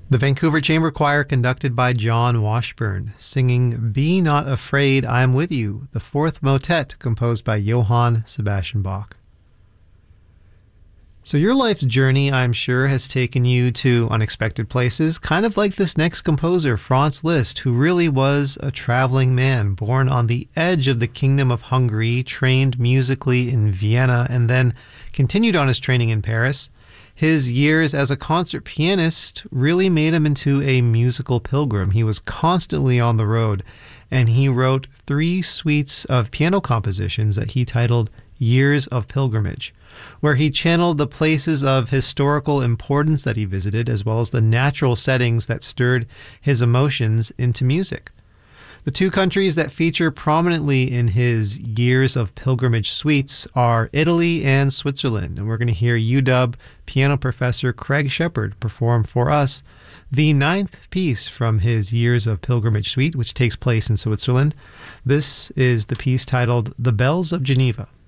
The Vancouver Chamber Choir, conducted by John Washburn, singing Be Not Afraid, I Am With You, the fourth motet composed by Johann Sebastian Bach. So your life's journey, I'm sure, has taken you to unexpected places, kind of like this next composer, Franz Liszt, who really was a traveling man, born on the edge of the Kingdom of Hungary, trained musically in Vienna, and then continued on his training in Paris. His years as a concert pianist really made him into a musical pilgrim. He was constantly on the road, and he wrote 3 suites of piano compositions that he titled Years of Pilgrimage, where he channeled the places of historical importance that he visited, as well as the natural settings that stirred his emotions into music. The 2 countries that feature prominently in his Years of Pilgrimage suites are Italy and Switzerland, and we're going to hear UW piano professor Craig Shepard perform for us the 9th piece from his Years of Pilgrimage suite, which takes place in Switzerland. This is the piece titled The Bells of Geneva.